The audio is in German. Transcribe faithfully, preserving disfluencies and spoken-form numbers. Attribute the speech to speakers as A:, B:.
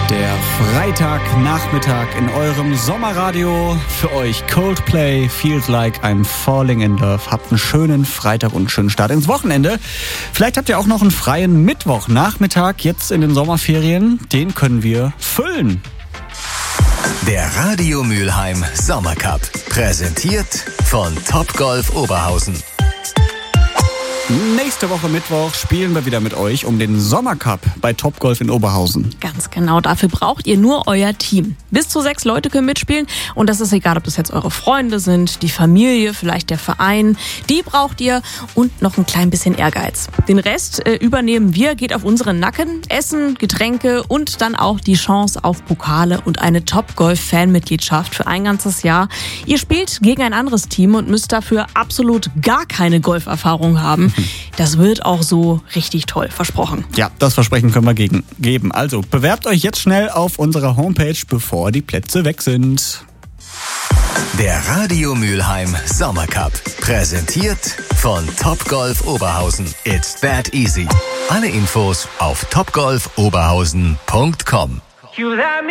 A: Der Freitagnachmittag in eurem Sommerradio. Für euch Coldplay, Feels Like I'm Falling in Love. Habt einen schönen Freitag und einen schönen Start ins Wochenende. Vielleicht habt ihr auch noch einen freien Mittwochnachmittag jetzt in den Sommerferien. Den können wir füllen.
B: Der Radio Mülheim Sommercup. Präsentiert von Topgolf Oberhausen.
A: Nächste Woche Mittwoch spielen wir wieder mit euch um den Sommercup bei Topgolf in Oberhausen.
C: Ganz genau, dafür braucht ihr nur euer Team. Bis zu sechs Leute können mitspielen und das ist egal, ob das jetzt eure Freunde sind, die Familie, vielleicht der Verein. Die braucht ihr und noch ein klein bisschen Ehrgeiz. Den Rest äh, übernehmen wir, geht auf unseren Nacken. Essen, Getränke und dann auch die Chance auf Pokale und eine Topgolf-Fanmitgliedschaft für ein ganzes Jahr. Ihr spielt gegen ein anderes Team und müsst dafür absolut gar keine Golferfahrung haben. Das wird auch so richtig toll, versprochen.
A: Ja, das Versprechen können wir gegen, geben. Also bewerbt euch jetzt schnell auf unserer Homepage, bevor die Plätze weg sind.
B: Der Radio Mülheim Sommercup. Präsentiert von Topgolf Oberhausen. It's that easy. Alle Infos auf topgolf oberhausen punkt com.